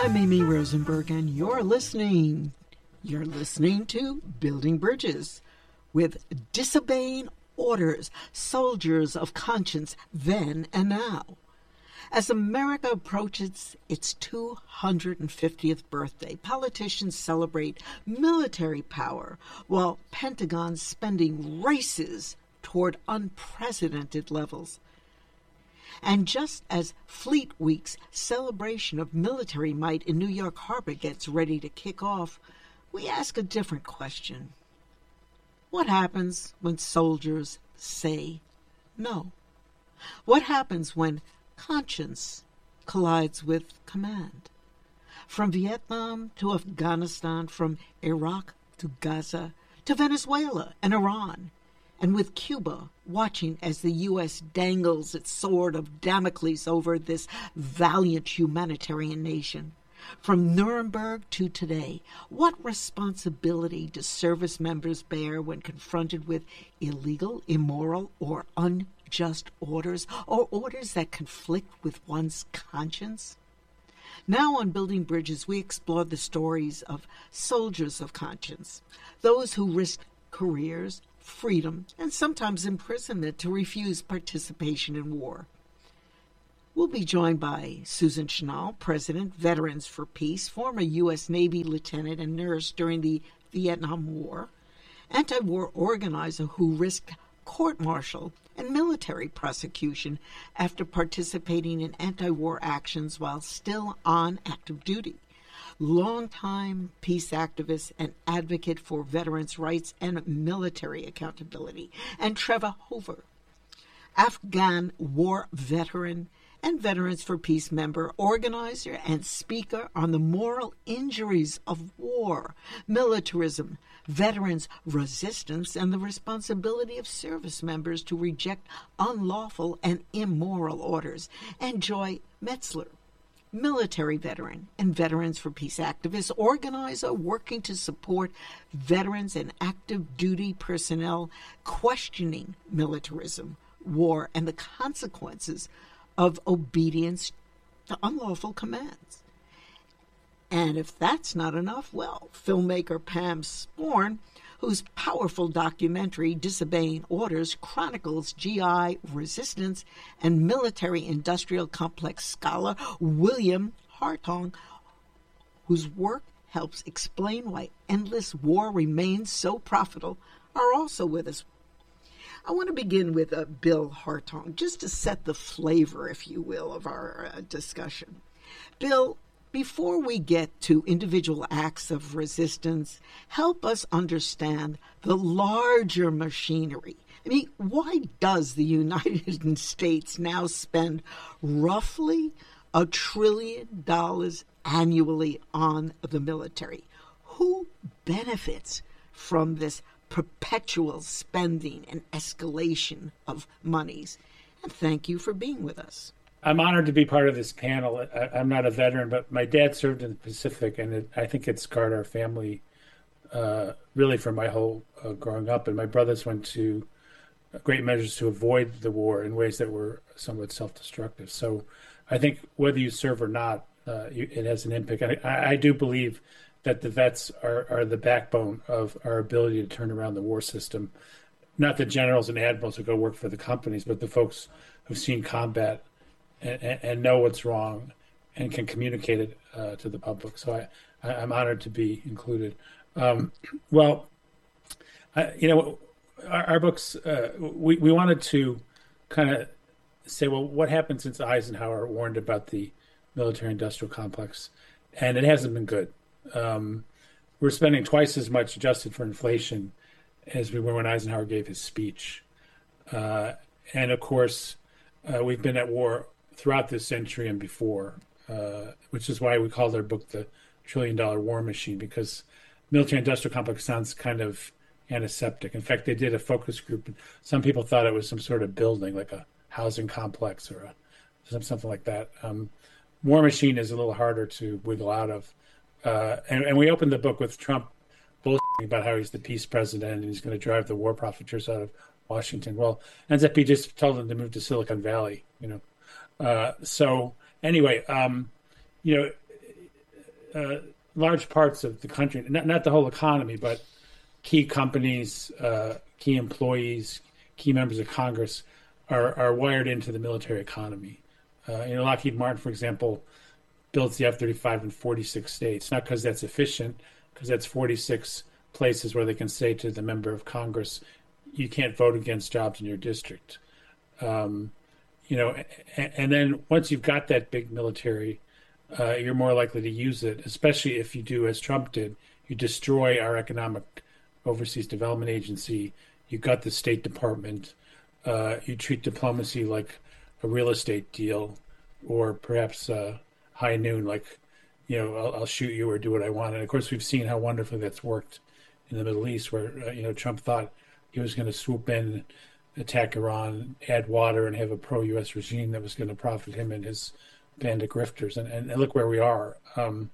I'm Amy Rosenberg, and you're listening to Building Bridges with Disobeying Orders, Soldiers of Conscience, Then and Now. As America approaches its 250th birthday, politicians celebrate military power while Pentagon spending races toward unprecedented levels. And just as Fleet Week's celebration of military might in New York Harbor gets ready to kick off, we ask a different question. What happens when soldiers say no? What happens when conscience collides with command? From Vietnam to Afghanistan, from Iraq to Gaza, to Venezuela and Iran, and with Cuba watching as the U.S. dangles its sword of Damocles over this valiant humanitarian nation. From Nuremberg to today, what responsibility do service members bear when confronted with illegal, immoral, or unjust orders, or orders that conflict with one's conscience? Now on Building Bridges, we explore the stories of soldiers of conscience, those who risked careers, freedom, and sometimes imprisonment to refuse participation in war. We'll be joined by Susan Chenal, President, Veterans for Peace, former U.S. Navy lieutenant and nurse during the Vietnam War, anti-war organizer who risked court-martial and military prosecution after participating in anti-war actions while still on active duty, longtime peace activist and advocate for veterans' rights and military accountability, and Trevor Hoover, Afghan war veteran and Veterans for Peace member, organizer, and speaker on the moral injuries of war, militarism, veterans' resistance, and the responsibility of service members to reject unlawful and immoral orders, and Joy Metzler, military veteran and Veterans for Peace activist, organizer working to support veterans and active duty personnel questioning militarism, war, and the consequences of obedience to unlawful commands. And if that's not enough, well, filmmaker Pam Sporn, whose powerful documentary Disobeying Orders chronicles GI resistance, and military-industrial complex scholar William Hartung, whose work helps explain why endless war remains so profitable, are also with us. I want to begin with Bill Hartung, just to set the flavor, if you will, of our discussion. Bill, before we get to individual acts of resistance, help us understand the larger machinery. I mean, why does the United States now spend roughly $1 trillion annually on the military? Who benefits from this perpetual spending and escalation of monies? And thank you for being with us. I'm honored to be part of this panel. I'm not a veteran, but my dad served in the Pacific, and I think it scarred our family really for my whole growing up. And my brothers went to great measures to avoid the war in ways that were somewhat self-destructive. So I think whether you serve or not, it has an impact. I do believe that the vets are the backbone of our ability to turn around the war system. Not the generals and admirals who go work for the companies, but the folks who've seen combat and know what's wrong and can communicate it to the public. So I'm honored to be included. Our books, we wanted to kind of say, well, what happened since Eisenhower warned about the military-industrial complex? And it hasn't been good. We're spending twice as much adjusted for inflation as we were when Eisenhower gave his speech. And of course, we've been at war throughout this century and before, which is why we called our book The $1 Trillion War Machine, because military-industrial complex sounds kind of antiseptic. In fact, they did a focus group. Some people thought it was some sort of building, like a housing complex or something like that. War Machine is a little harder to wiggle out of. And we opened the book with Trump bullshitting about how he's the peace president and he's going to drive the war profiteers out of Washington. Well, ends up he just told them to move to Silicon Valley, So anyway, large parts of the country, not the whole economy, but key companies, key employees, key members of Congress are wired into the military economy. Lockheed Martin, for example, builds the F-35 in 46 states, not because that's efficient, because that's 46 places where they can say to the member of Congress, you can't vote against jobs in your district. And then once you've got that big military, you're more likely to use it, especially if you do as Trump did. You destroy our economic overseas development agency. You got the State Department. You treat diplomacy like a real estate deal, or perhaps high noon, like, I'll shoot you or do what I want. And of course, we've seen how wonderfully that's worked in the Middle East, where Trump thought he was going to swoop in, attack Iran, add water, and have a pro-U.S. regime that was going to profit him and his band of grifters. And look where we are. So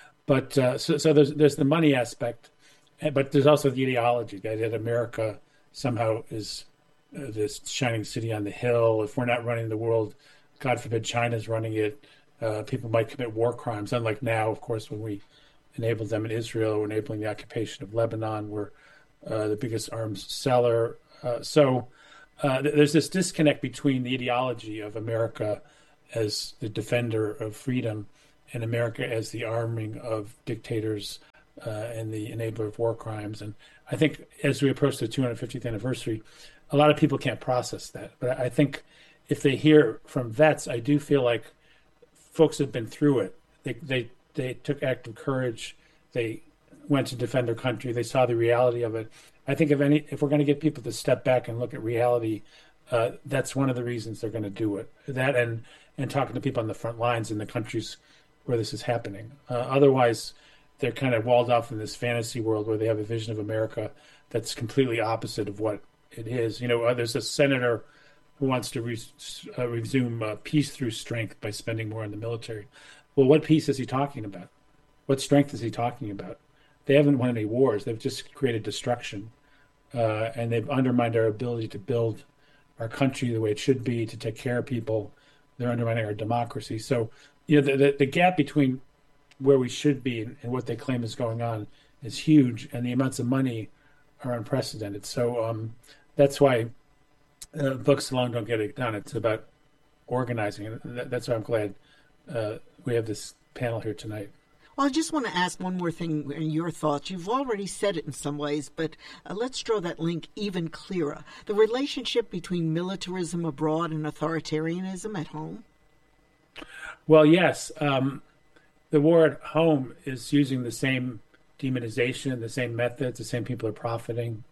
there's the money aspect, but there's also the ideology that America somehow is this shining city on the hill. If we're not running the world, God forbid China's running it. People might commit war crimes, unlike now, of course, when we enabled them in Israel, we're enabling the occupation of Lebanon. We're the biggest arms seller. So there's this disconnect between the ideology of America as the defender of freedom and America as the arming of dictators and the enabler of war crimes. And I think as we approach the 250th anniversary, a lot of people can't process that. But I think if they hear from vets, I do feel like folks have been through it. They took active courage. They went to defend their country. They saw the reality of it. I think if we're going to get people to step back and look at reality, that's one of the reasons they're going to do it. That and talking to people on the front lines in the countries where this is happening. Otherwise, they're kind of walled off in this fantasy world where they have a vision of America that's completely opposite of what it is. There's a senator who wants to resume peace through strength by spending more on the military. Well, what peace is he talking about? What strength is he talking about? They haven't won any wars. They've just created destruction, and they've undermined our ability to build our country the way it should be, to take care of people. They're undermining our democracy. So, the gap between where we should be and what they claim is going on is huge, and the amounts of money are unprecedented. So that's why books alone don't get it done. It's about organizing, and that's why I'm glad we have this panel here tonight. Well, I just want to ask one more thing in your thoughts. You've already said it in some ways, but let's draw that link even clearer. The relationship between militarism abroad and authoritarianism at home? Well, yes. The war at home is using the same demonization, the same methods, the same people are profiting.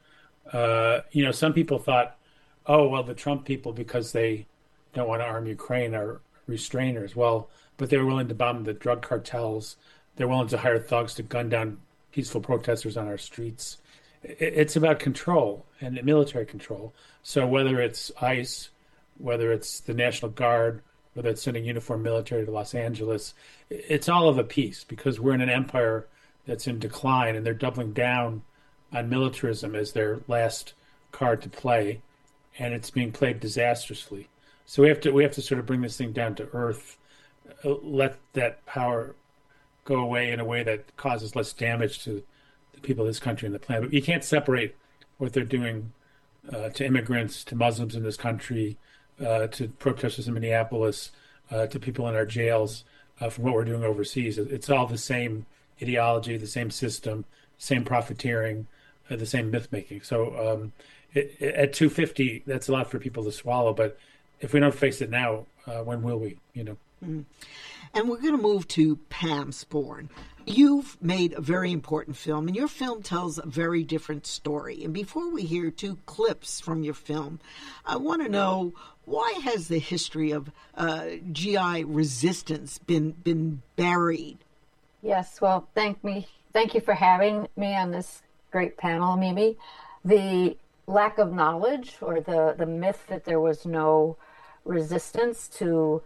Some people thought, the Trump people, because they don't want to arm Ukraine, are restrainers. Well, but they were willing to bomb the drug cartels. They're willing to hire thugs to gun down peaceful protesters on our streets. It's about control and military control. So whether it's ICE, whether it's the National Guard, whether it's sending uniformed military to Los Angeles, it's all of a piece, because we're in an empire that's in decline, and they're doubling down on militarism as their last card to play, and it's being played disastrously. So we have to sort of bring this thing down to earth, let that power go away in a way that causes less damage to the people of this country and the planet. But you can't separate what they're doing to immigrants, to Muslims in this country, to protesters in Minneapolis, to people in our jails, from what we're doing overseas. It's all the same ideology, the same system, same profiteering, the same myth-making. So at 250, that's a lot for people to swallow. But if we don't face it now, when will we? Mm. And we're going to move to Pam Sporn. You've made a very important film, and your film tells a very different story. And before we hear two clips from your film, I want to know, why has the history of GI resistance been buried? Yes, well, thank you for having me on this great panel, Mimi. The lack of knowledge, or the myth that there was no resistance to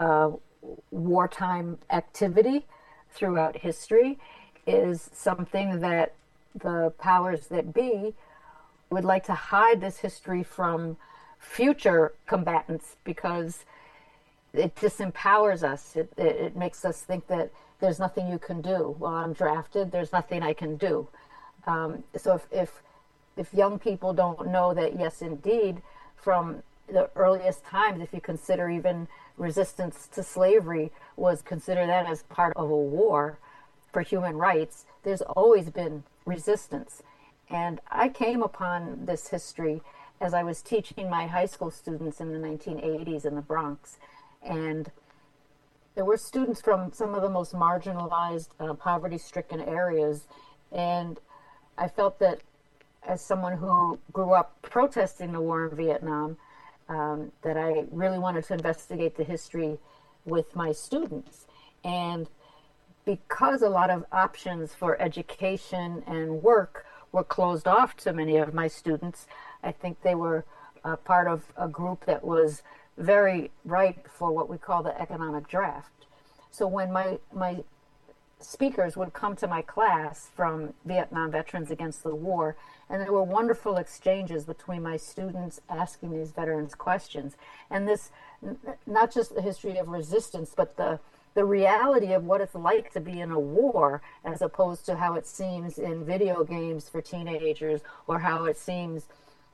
wartime activity throughout history, is something that the powers that be would like to hide this history from future combatants, because it disempowers us. It makes us think that there's nothing you can do. Well, I'm drafted. There's nothing I can do. So if young people don't know that, yes, indeed, from the earliest times, if you consider even resistance to slavery was considered that as part of a war for human rights, there's always been resistance. And I came upon this history as I was teaching my high school students in the 1980s in the Bronx. And there were students from some of the most marginalized, poverty-stricken areas. And I felt that as someone who grew up protesting the war in Vietnam, that I really wanted to investigate the history with my students. And because a lot of options for education and work were closed off to many of my students, I think they were part of a group that was very ripe for what we call the economic draft. So when my speakers would come to my class from Vietnam Veterans Against the War, and there were wonderful exchanges between my students asking these veterans questions. And this, not just the history of resistance, but the reality of what it's like to be in a war, as opposed to how it seems in video games for teenagers, or how it seems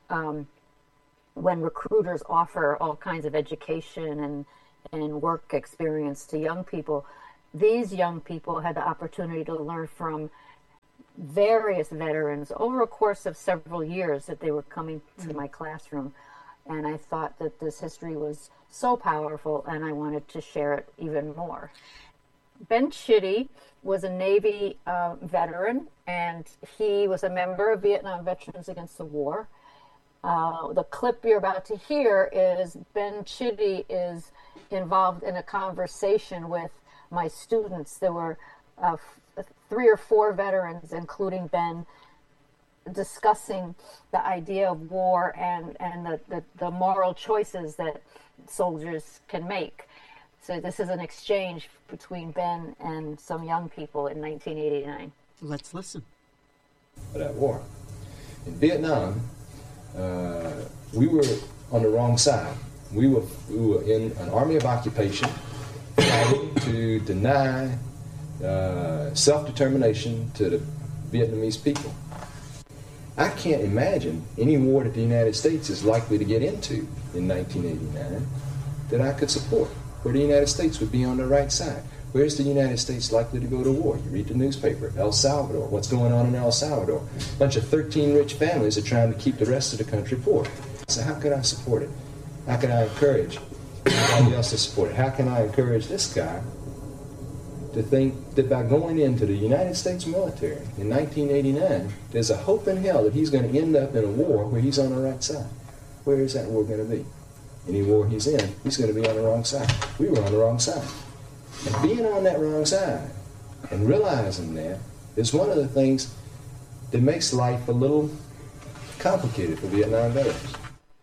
when recruiters offer all kinds of education and work experience to young people. These young people had the opportunity to learn from various veterans over a course of several years that they were coming to my classroom. And I thought that this history was so powerful, and I wanted to share it even more. Ben Chitty was a Navy veteran, and he was a member of Vietnam Veterans Against the War. The clip you're about to hear is Ben Chitty is involved in a conversation with my students. There were 3 or 4 veterans, including Ben, discussing the idea of war and the moral choices that soldiers can make. So this is an exchange between Ben and some young people in 1989. Let's listen. That war. In Vietnam, we were on the wrong side. We were in an army of occupation, fighting to deny self-determination to the Vietnamese people. I can't imagine any war that the United States is likely to get into in 1989 that I could support, where the United States would be on the right side. Where's the United States likely to go to war? You read the newspaper, El Salvador. What's going on in El Salvador? A bunch of 13 rich families are trying to keep the rest of the country poor. So how could I support it? How can I encourage anybody else to support it? How can I encourage this guy to think that by going into the United States military in 1989, there's a hope in hell that he's going to end up in a war where he's on the right side? Where is that war going to be? Any war he's in, he's going to be on the wrong side. We were on the wrong side. And being on that wrong side and realizing that is one of the things that makes life a little complicated for Vietnam veterans.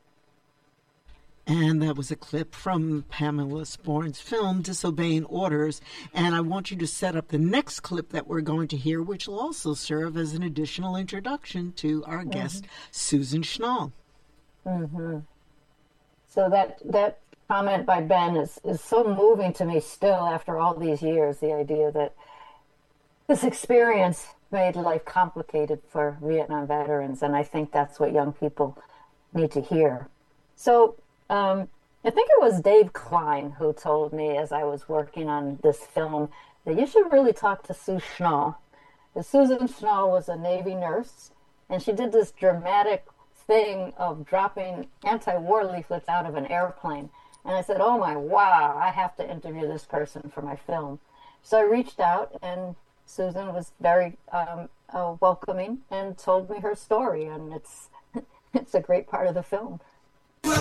And that was a clip from Pamela Sporn's film, Disobeying Orders. And I want you to set up the next clip that we're going to hear, which will also serve as an additional introduction to our guest, Susan Schnall. Mm-hmm. So that comment by Ben is so moving to me still after all these years, the idea that this experience made life complicated for Vietnam veterans. And I think that's what young people need to hear. So I think it was Dave Klein who told me as I was working on this film that you should really talk to Sue Schnall. Susan Schnall was a Navy nurse, and she did this dramatic thing of dropping anti-war leaflets out of an airplane. And I said, oh wow, I have to interview this person for my film. So I reached out, and Susan was very welcoming and told me her story, and it's a great part of the film.